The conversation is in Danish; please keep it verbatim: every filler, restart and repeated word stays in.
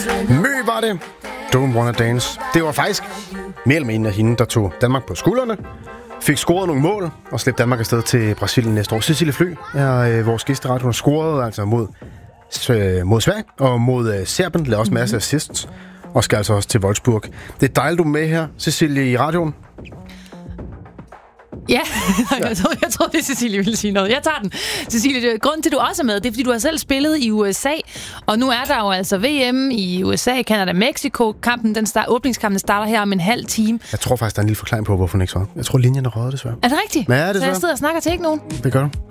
Mø var det. Don't Wanna Dance. Det var faktisk mere eller mindre hende, der tog Danmark på skuldrene, fik scoret nogle mål og slæbte Danmark afsted til Brasilien næste år. Cecilie Flø er øh, vores gæsteret. Hun har scoret altså mod, øh, mod Sverige og mod øh, Serbien. Lavede også masser af assists og skal altså også til Wolfsburg. Det er dejligt, du er med her, Cecilie, i radioen. Ja, jeg troede, jeg troede, at Cecilie ville sige noget. Jeg tager den. Cecilie, grunden til, at du også er med, det er, fordi du har selv spillet i U S A, og nu er der jo altså V M i U S A, Canada, Mexico. Kampen, den start, åbningskampen starter her om en halv time. Jeg tror faktisk, der er en lille forklaring på, hvorfor hun ikke svarer. Jeg tror, linjen er røget, desværre. Er det rigtigt? Ja, det så jeg sidder og snakker til ikke nogen? Det gør du.